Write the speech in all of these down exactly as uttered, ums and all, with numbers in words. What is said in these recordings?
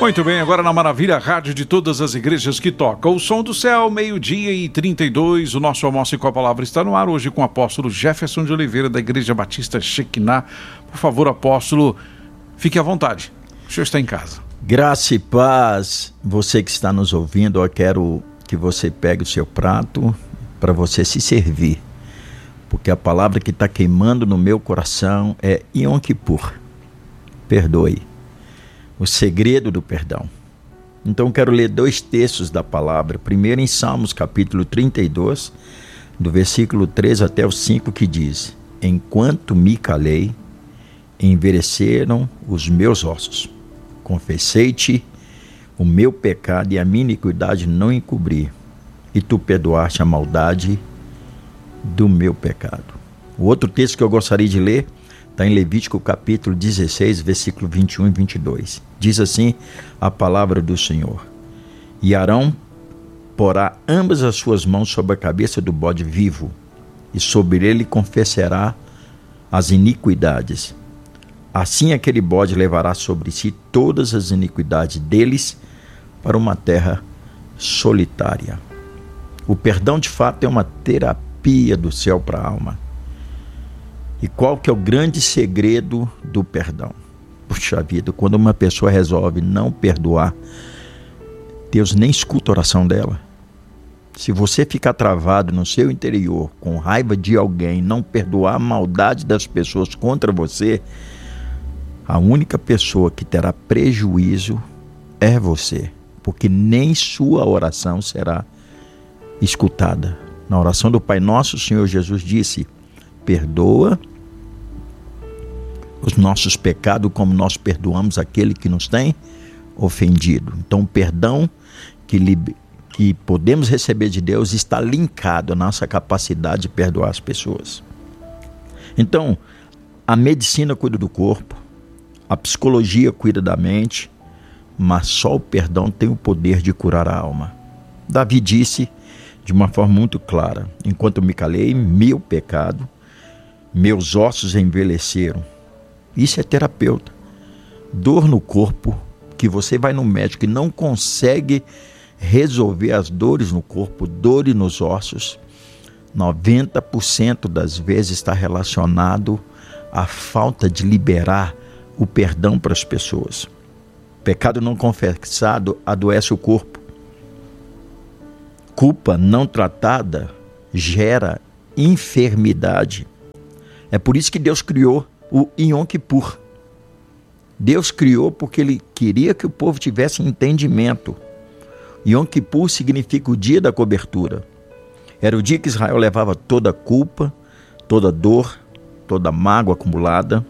Muito bem, agora na Maravilha Rádio de todas as igrejas que tocam o som do céu, meio-dia e trinta e dois, o nosso Almoço com a Palavra está no ar hoje com o apóstolo Jefferson de Oliveira da Igreja Batista Shekinah. Por favor, apóstolo, fique à vontade, o senhor está em casa. Graça e paz, você que está nos ouvindo, eu quero que você pegue o seu prato para você se servir, porque a palavra que está queimando no meu coração é Yom Kippur, perdoe. O segredo do perdão. Então quero ler dois textos da palavra. Primeiro em Salmos capítulo trinta e dois, do versículo três até o cinco, que diz: Enquanto me calei, envelheceram os meus ossos. Confessei-te o meu pecado e a minha iniquidade não encobri, e tu perdoaste a maldade do meu pecado. O outro texto que eu gostaria de ler está em Levítico capítulo dezesseis, versículo vinte e um e vinte e dois. Diz assim a palavra do Senhor: E Arão porá ambas as suas mãos sobre a cabeça do bode vivo, e sobre ele confessará as iniquidades. Assim aquele bode levará sobre si todas as iniquidades deles para uma terra solitária. O perdão de fato é uma terapia do céu para a alma. E qual que é o grande segredo do perdão? Puxa vida, quando uma pessoa resolve não perdoar, Deus nem escuta a oração dela. Se você ficar travado no seu interior, com raiva de alguém, não perdoar a maldade das pessoas contra você, a única pessoa que terá prejuízo é você, porque nem sua oração será escutada. Na oração do Pai Nosso, o Senhor Jesus disse: perdoa os nossos pecados como nós perdoamos aquele que nos tem ofendido. Então o perdão que, libe, que podemos receber de Deus está linkado à nossa capacidade de perdoar as pessoas. Então a medicina cuida do corpo, a psicologia cuida da mente, mas só o perdão tem o poder de curar a alma. Davi disse de uma forma muito clara: enquanto me calei, meu pecado, meus ossos envelheceram. Isso é terapeuta. Dor no corpo, que você vai no médico e não consegue resolver as dores no corpo, dores nos ossos, noventa por cento das vezes está relacionado à falta de liberar o perdão para as pessoas. Pecado não confessado adoece o corpo. Culpa não tratada gera enfermidade. É por isso que Deus criou o Yom Kippur. Deus criou porque Ele queria que o povo tivesse entendimento. Yom Kippur significa o dia da cobertura. Era o dia que Israel levava toda a culpa, toda a dor, toda a mágoa acumulada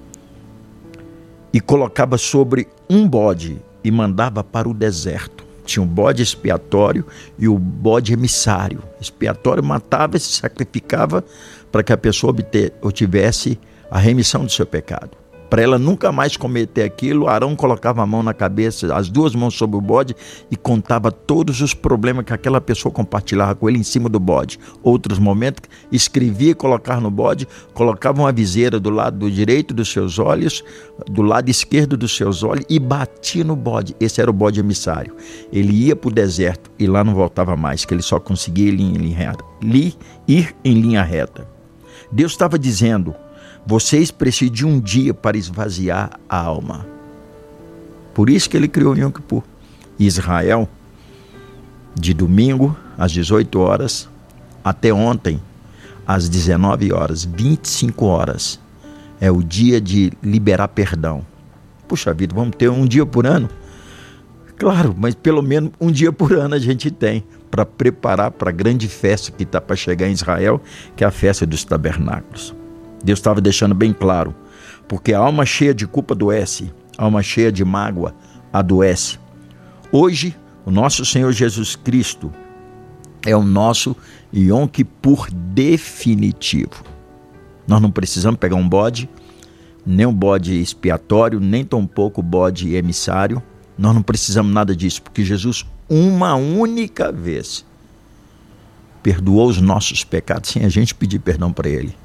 e colocava sobre um bode e mandava para o deserto. Tinha um bode expiatório e o bode emissário. Expiatório matava e se sacrificava para que a pessoa obter, obtivesse a remissão do seu pecado. Para ela nunca mais cometer aquilo, Arão colocava a mão na cabeça, as duas mãos sobre o bode e contava todos os problemas que aquela pessoa compartilhava com ele em cima do bode. Outros momentos, escrevia e colocava no bode, colocava uma viseira do lado direito dos seus olhos, do lado esquerdo dos seus olhos e batia no bode. Esse era o bode emissário. Ele ia para o deserto e lá não voltava mais, que ele só conseguia ir em linha reta. Ir em linha reta. Deus estava dizendo: vocês precisam de um dia para esvaziar a alma. Por isso que ele criou o Yom Kippur. Israel, de domingo às dezoito horas até ontem às dezenove horas, vinte e cinco horas, é o dia de liberar perdão. Puxa vida, vamos ter um dia por ano? Claro, mas pelo menos um dia por ano a gente tem para preparar para a grande festa que está para chegar em Israel, que é a festa dos tabernáculos. Deus estava deixando bem claro, porque a alma cheia de culpa adoece, a alma cheia de mágoa adoece. Hoje, o nosso Senhor Jesus Cristo é o nosso Yom Kippur definitivo. Nós não precisamos pegar um bode, nem um bode expiatório, nem tampouco bode emissário. Nós não precisamos nada disso, porque Jesus, uma única vez, perdoou os nossos pecados sem a gente pedir perdão para Ele.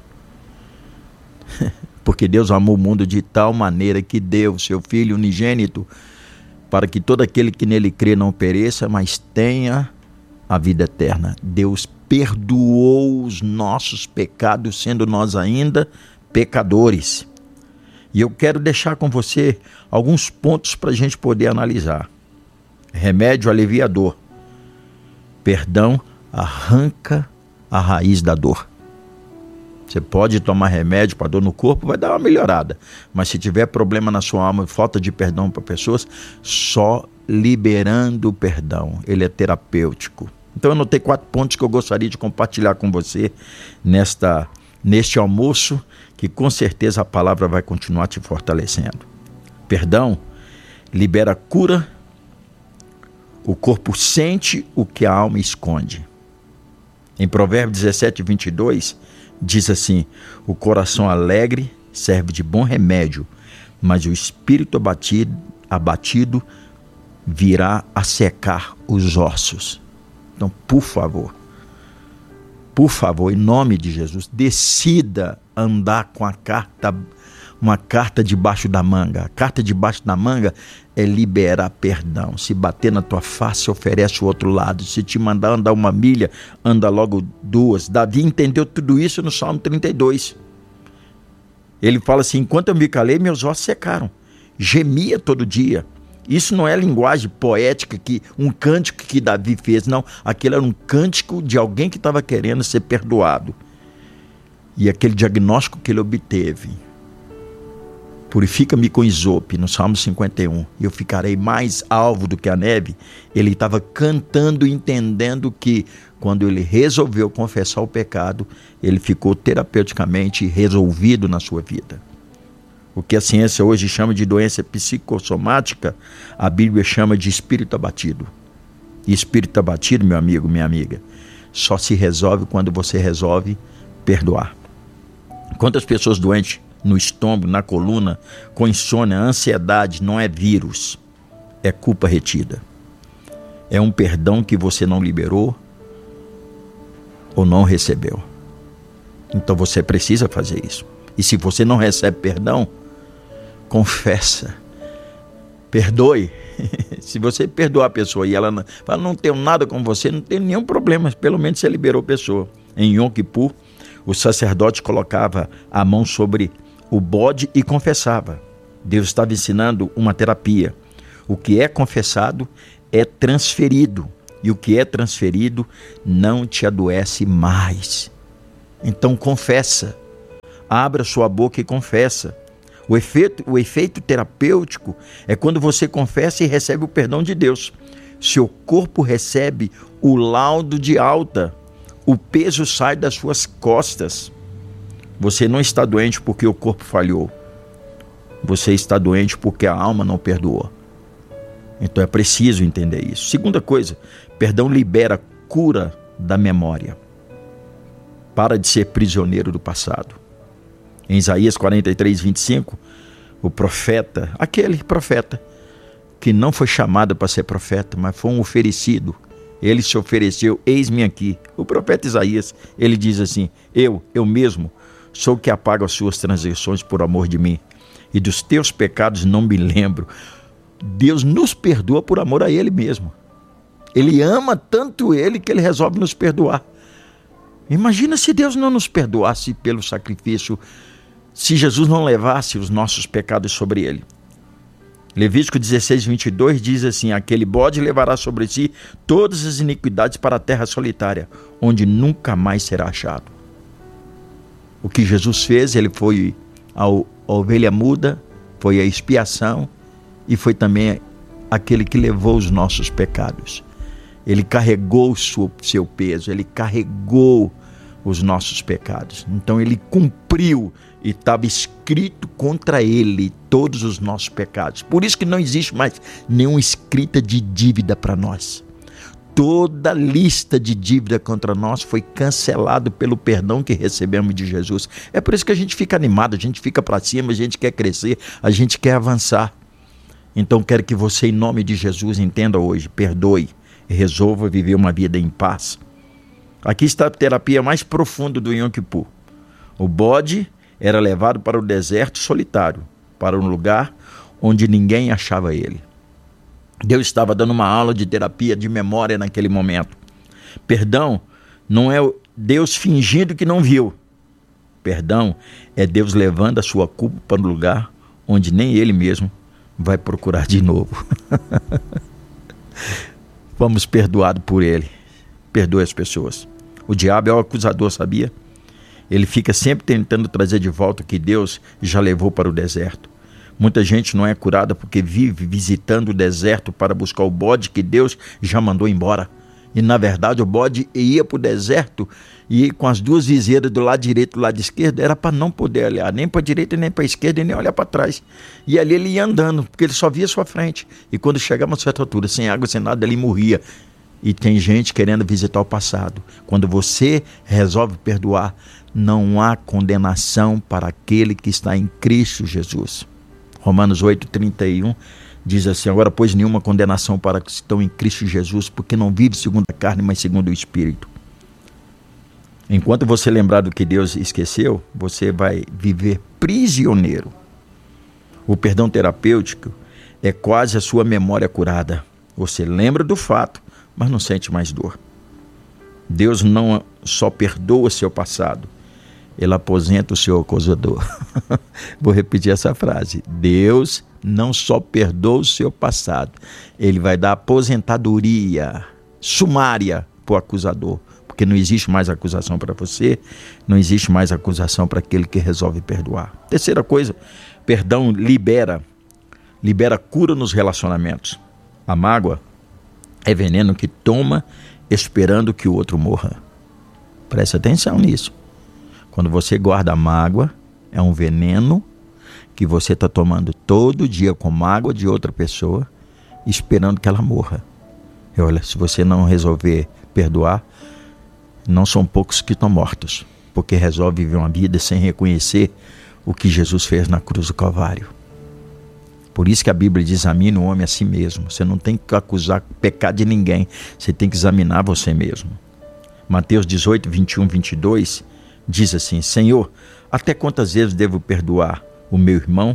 Porque Deus amou o mundo de tal maneira que deu seu Filho unigênito para que todo aquele que nele crê não pereça, mas tenha a vida eterna. Deus perdoou os nossos pecados, sendo nós ainda pecadores. E eu quero deixar com você alguns pontos para a gente poder analisar. Remédio alivia a dor. Perdão arranca a raiz da dor. Você pode tomar remédio para dor no corpo, vai dar uma melhorada. Mas se tiver problema na sua alma, falta de perdão para pessoas, só liberando o perdão. Ele é terapêutico. Então eu anotei quatro pontos que eu gostaria de compartilhar com você nesta, neste almoço, que com certeza a palavra vai continuar te fortalecendo. Perdão libera cura. O corpo sente o que a alma esconde. Em Provérbios dezessete, vinte e dois, diz assim: o coração alegre serve de bom remédio, mas o espírito abatido, abatido virá a secar os ossos. Então, por favor, por favor, em nome de Jesus, decida andar com a carta, uma carta debaixo da manga. A carta debaixo da manga é liberar perdão. Se bater na tua face, oferece o outro lado. Se te mandar andar uma milha, anda logo duas. Davi entendeu tudo isso no Salmo trinta e dois. Ele fala assim: enquanto eu me calei, meus ossos secaram. Gemia todo dia. Isso não é linguagem poética, que um cântico que Davi fez, não. Aquele era um cântico de alguém que estava querendo ser perdoado. E aquele diagnóstico que ele obteve: purifica-me com isope, no Salmo cinquenta e um, e eu ficarei mais alvo do que a neve. Ele estava cantando, entendendo que quando ele resolveu confessar o pecado, ele ficou terapeuticamente resolvido na sua vida. O que a ciência hoje chama de doença psicossomática, a Bíblia chama de espírito abatido. E espírito abatido, meu amigo, minha amiga, só se resolve quando você resolve perdoar. Quantas pessoas doentes no estômago, na coluna, com insônia, ansiedade, não é vírus, é culpa retida. É um perdão que você não liberou ou não recebeu. Então você precisa fazer isso. E se você não recebe perdão, confessa, perdoe. Se você perdoar a pessoa e ela não, fala, não tenho nada com você, não tem nenhum problema, pelo menos você liberou a pessoa. Em Yom Kippur, o sacerdote colocava a mão sobre o bode e confessava. Deus estava ensinando uma terapia. O que é confessado é transferido, e o que é transferido não te adoece mais. Então confessa, abra sua boca e confessa. O efeito, o efeito terapêutico é quando você confessa e recebe o perdão de Deus. Seu corpo recebe o laudo de alta, o peso sai das suas costas. Você não está doente porque o corpo falhou. Você está doente porque a alma não perdoou. Então é preciso entender isso. Segunda coisa, perdão libera cura da memória. Para de ser prisioneiro do passado. Em Isaías quarenta e três, vinte e cinco, o profeta, aquele profeta que não foi chamado para ser profeta, mas foi um oferecido. Ele se ofereceu, eis-me aqui. O profeta Isaías, ele diz assim: eu, eu mesmo, sou o que apaga as suas transgressões por amor de mim, e dos teus pecados não me lembro. Deus nos perdoa por amor a Ele mesmo. Ele ama tanto Ele que Ele resolve nos perdoar. Imagina se Deus não nos perdoasse pelo sacrifício, se Jesus não levasse os nossos pecados sobre Ele. Levítico dezesseis, vinte e dois diz assim: aquele bode levará sobre si todas as iniquidades para a terra solitária, onde nunca mais será achado. O que Jesus fez, Ele foi a ovelha muda, foi a expiação e foi também aquele que levou os nossos pecados. Ele carregou o seu peso, Ele carregou os nossos pecados. Então Ele cumpriu, e estava escrito contra Ele todos os nossos pecados. Por isso que não existe mais nenhuma escrita de dívida para nós. Toda lista de dívida contra nós foi cancelado pelo perdão que recebemos de Jesus. É por isso que a gente fica animado, a gente fica para cima, a gente quer crescer, a gente quer avançar. Então quero que você, em nome de Jesus, entenda hoje, perdoe e resolva viver uma vida em paz. Aqui está a terapia mais profunda do Yom Kippur. O bode era levado para o deserto solitário, para um lugar onde ninguém achava ele. Deus estava dando uma aula de terapia de memória naquele momento. Perdão não é Deus fingindo que não viu. Perdão é Deus levando a sua culpa para um lugar onde nem Ele mesmo vai procurar de novo. Fomos perdoados por Ele. Perdoe as pessoas. O diabo é o acusador, sabia? Ele fica sempre tentando trazer de volta o que Deus já levou para o deserto. Muita gente não é curada porque vive visitando o deserto para buscar o bode que Deus já mandou embora. E na verdade o bode ia para o deserto e com as duas viseiras do lado direito e do lado esquerdo era para não poder olhar nem para a direita, nem para a esquerda e nem olhar para trás. E ali ele ia andando porque ele só via a sua frente. E quando chegava a certa altura, sem água, sem nada, ele morria. E tem gente querendo visitar o passado. Quando você resolve perdoar, não há condenação para aquele que está em Cristo Jesus. Romanos oito, trinta e um diz assim: agora, pois, nenhuma condenação para os que estão em Cristo Jesus, porque não vive segundo a carne, mas segundo o Espírito. Enquanto você lembrar do que Deus esqueceu, você vai viver prisioneiro. O perdão terapêutico é quase a sua memória curada. Você lembra do fato, mas não sente mais dor. Deus não só perdoa seu passado, Ele aposenta o seu acusador. Vou repetir essa frase. Deus não só perdoa o seu passado, Ele vai dar aposentadoria sumária para o acusador. Porque não existe mais acusação para você, não existe mais acusação para aquele que resolve perdoar. Terceira coisa, perdão libera, libera cura nos relacionamentos. A mágoa é veneno que toma esperando que o outro morra. Preste atenção nisso. Quando você guarda a mágoa, é um veneno que você está tomando todo dia com mágoa de outra pessoa, esperando que ela morra. E olha, se você não resolver perdoar, não são poucos que estão mortos, porque resolve viver uma vida sem reconhecer o que Jesus fez na cruz do Calvário. Por isso que a Bíblia diz: examine o homem a si mesmo. Você não tem que acusar pecado de ninguém, você tem que examinar você mesmo. Mateus dezoito, vinte e um, vinte e dois diz assim: Senhor, até quantas vezes devo perdoar o meu irmão?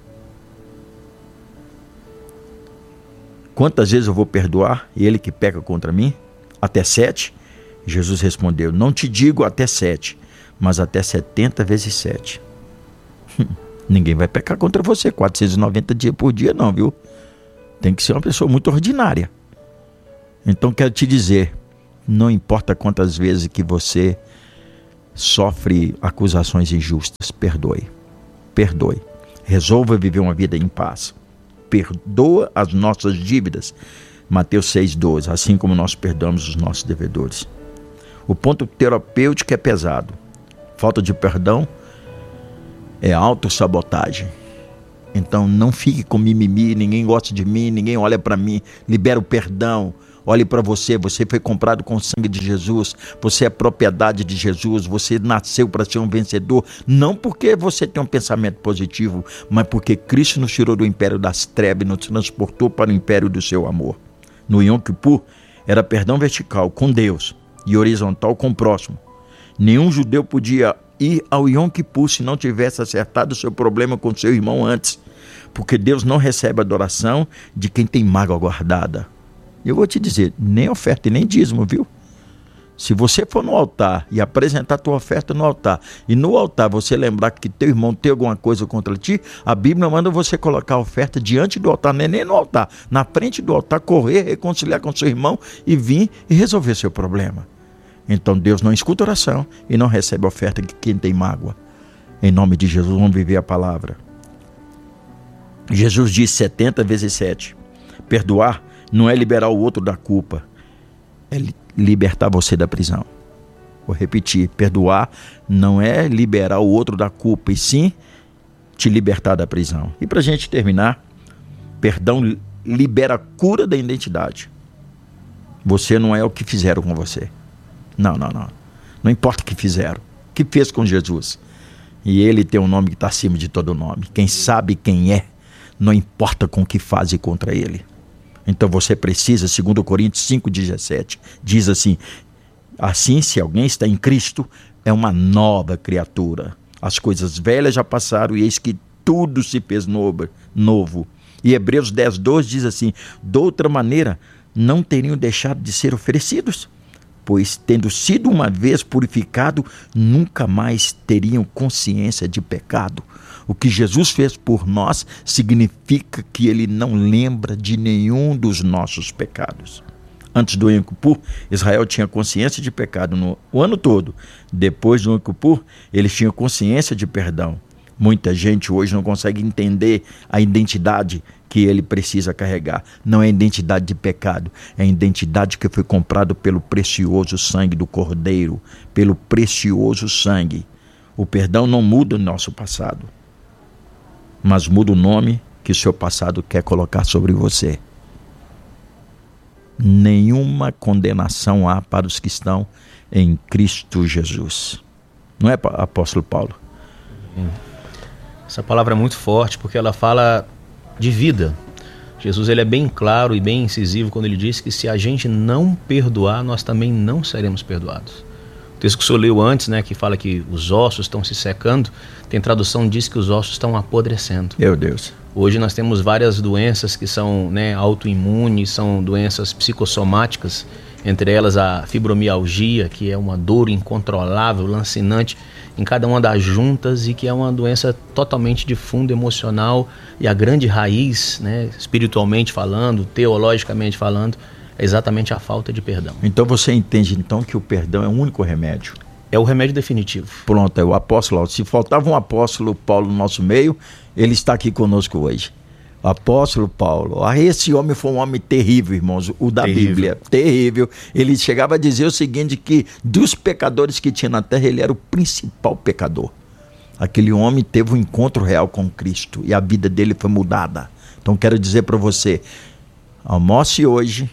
Quantas vezes eu vou perdoar ele que peca contra mim? Até sete? Jesus respondeu: não te digo até sete, mas até setenta vezes sete. Ninguém vai pecar contra você quatrocentos e noventa dias por dia não, viu? Tem que ser uma pessoa muito ordinária. Então quero te dizer, não importa quantas vezes que você sofre acusações injustas, perdoe. Perdoe. Resolva viver uma vida em paz. Perdoa as nossas dívidas. Mateus seis, doze, assim como nós perdoamos os nossos devedores. O ponto terapêutico é pesado. Falta de perdão é autossabotagem. Então não fique com mimimi, ninguém gosta de mim, ninguém olha para mim. Libera o perdão. Olhe para você, você foi comprado com o sangue de Jesus, você é propriedade de Jesus, você nasceu para ser um vencedor, não porque você tem um pensamento positivo, mas porque Cristo nos tirou do império das trevas e nos transportou para o império do seu amor. No Yom Kippur era perdão vertical com Deus e horizontal com o próximo. Nenhum judeu podia ir ao Yom Kippur se não tivesse acertado o seu problema com seu irmão antes, porque Deus não recebe adoração de quem tem mágoa guardada. Eu vou te dizer, nem oferta e nem dízimo, viu? Se você for no altar e apresentar a tua oferta no altar, e no altar você lembrar que teu irmão tem alguma coisa contra ti, a Bíblia manda você colocar a oferta diante do altar, nem no altar, na frente do altar, correr, reconciliar com seu irmão e vir e resolver seu problema. Então Deus não escuta oração e não recebe a oferta de quem tem mágoa. Em nome de Jesus, vamos viver a palavra. Jesus disse setenta vezes sete. Perdoar não é liberar o outro da culpa, é libertar você da prisão. Vou repetir, perdoar não é liberar o outro da culpa, e sim te libertar da prisão. E para a gente terminar, perdão libera a cura da identidade. Você não é o que fizeram com você. Não, não, não. Não importa o que fizeram. O que fez com Jesus? E Ele tem um nome que está acima de todo nome. Quem sabe quem é, não importa com o que fazem contra Ele. Então você precisa, segundo Coríntios cinco, dezessete, diz assim: assim, se alguém está em Cristo, é uma nova criatura. As coisas velhas já passaram e eis que tudo se fez novo. novo. E Hebreus dez, doze diz assim: de outra maneira, não teriam deixado de ser oferecidos, pois, tendo sido uma vez purificado, nunca mais teriam consciência de pecado. O que Jesus fez por nós significa que ele não lembra de nenhum dos nossos pecados. Antes do Yom Kippur, Israel tinha consciência de pecado no o ano todo. Depois do Yom Kippur, eles tinham consciência de perdão. Muita gente hoje não consegue entender a identidade que ele precisa carregar. Não é a identidade de pecado, é a identidade que foi comprada pelo precioso sangue do Cordeiro, pelo precioso sangue. O perdão não muda o nosso passado, mas muda o nome que o seu passado quer colocar sobre você. Nenhuma condenação há para os que estão em Cristo Jesus. Não é, apóstolo Paulo? Essa palavra é muito forte porque ela fala de vida. Jesus ele é bem claro e bem incisivo quando ele diz que se a gente não perdoar, nós também não seremos perdoados. O texto que o senhor leu antes, né, que fala que os ossos estão se secando, tem tradução que diz que os ossos estão apodrecendo. Meu Deus. Hoje nós temos várias doenças que são, né, autoimunes, são doenças psicossomáticas, entre elas a fibromialgia, que é uma dor incontrolável, lancinante em cada uma das juntas e que é uma doença totalmente de fundo emocional, e a grande raiz, né, espiritualmente falando, teologicamente falando, é exatamente a falta de perdão. Então você entende então que o perdão é o único remédio? É o remédio definitivo. Pronto, é o apóstolo. Se faltava um apóstolo Paulo no nosso meio, ele está aqui conosco hoje. O apóstolo Paulo. Ah, esse homem foi um homem terrível, irmãos, o da terrível. Bíblia. Terrível. Ele chegava a dizer o seguinte, que dos pecadores que tinha na terra, ele era o principal pecador. Aquele homem teve um encontro real com Cristo e a vida dele foi mudada. Então quero dizer para você, almoce hoje,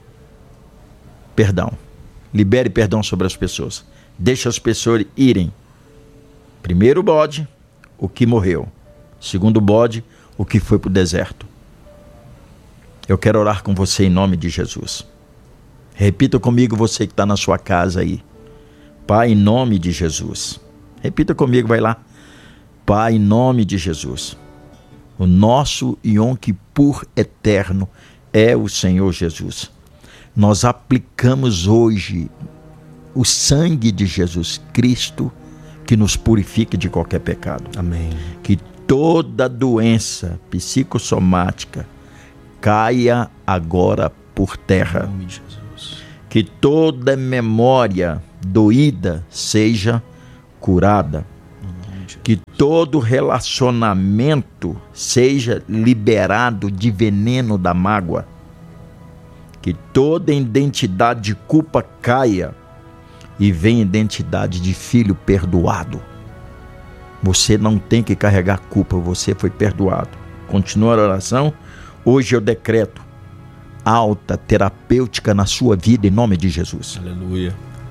perdão. Libere perdão sobre as pessoas. Deixa as pessoas irem. Primeiro bode, o que morreu. Segundo bode, o que foi para o deserto. Eu quero orar com você em nome de Jesus. Repita comigo, você que está na sua casa aí. Pai, em nome de Jesus. Repita comigo, vai lá. Pai, em nome de Jesus. O nosso Yom Kippur eterno é o Senhor Jesus. Nós aplicamos hoje o sangue de Jesus Cristo que nos purifique de qualquer pecado. Amém. Que toda doença psicossomática caia agora por terra. Em nome de Jesus. Que toda memória doída seja curada. Que todo relacionamento seja liberado de veneno da mágoa. Que toda identidade de culpa caia e venha identidade de filho perdoado. Você não tem que carregar culpa, você foi perdoado. Continua a oração. Hoje eu decreto alta terapêutica na sua vida em nome de Jesus. Aleluia.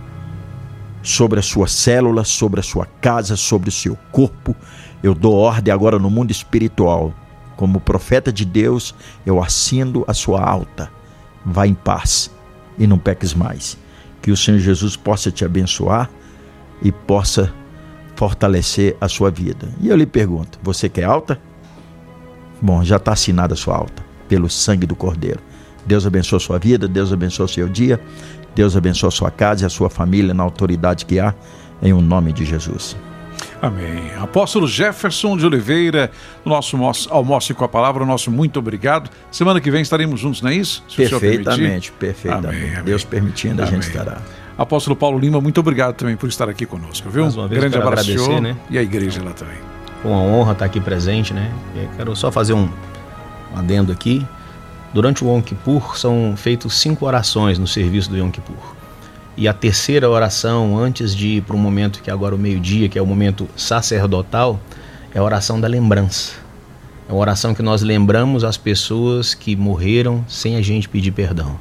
Sobre as suas células, sobre a sua casa, sobre o seu corpo. Eu dou ordem agora no mundo espiritual. Como profeta de Deus, eu assino a sua alta. Vá em paz e não peques mais. Que o Senhor Jesus possa te abençoar e possa fortalecer a sua vida. E eu lhe pergunto, você quer alta? Bom, já está assinada a sua alta, pelo sangue do Cordeiro. Deus abençoe a sua vida, Deus abençoe o seu dia, Deus abençoe a sua casa e a sua família na autoridade que há, em o nome de Jesus. Amém. Apóstolo Jefferson de Oliveira, nosso almoço com a palavra, nosso muito obrigado. Semana que vem estaremos juntos, não é isso? Se perfeitamente, perfeitamente. Amém, amém. Deus permitindo, amém. A gente estará. Apóstolo Paulo Lima, muito obrigado também por estar aqui conosco, viu? Mais uma vez, grande abraço, agradecer, né? E a igreja lá também. Foi uma honra estar aqui presente, né? Eu quero só fazer um adendo aqui. Durante o Yom Kippur são feitas cinco orações no serviço do Yom Kippur. E a terceira oração, antes de ir para o momento que é agora o meio-dia, que é o momento sacerdotal, é a oração da lembrança. É uma oração que nós lembramos as pessoas que morreram sem a gente pedir perdão.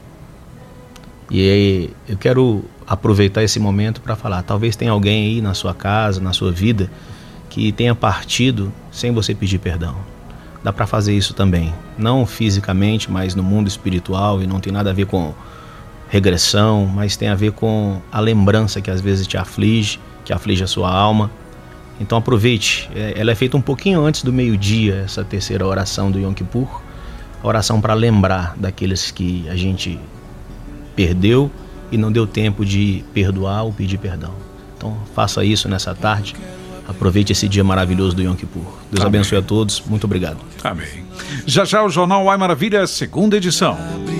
E aí, eu quero aproveitar esse momento para falar, talvez tenha alguém aí na sua casa, na sua vida, que tenha partido sem você pedir perdão. Dá para fazer isso também, não fisicamente, mas no mundo espiritual, e não tem nada a ver com regressão, mas tem a ver com a lembrança que às vezes te aflige, que aflige a sua alma. Então aproveite, ela é feita um pouquinho antes do meio-dia, essa terceira oração do Yom Kippur, a oração para lembrar daqueles que a gente perdeu e não deu tempo de perdoar ou pedir perdão. Então faça isso nessa tarde. Aproveite esse dia maravilhoso do Yom Kippur. Deus Amém. Abençoe a todos. Muito obrigado. Amém. Já já o Jornal Ai Maravilha, segunda edição.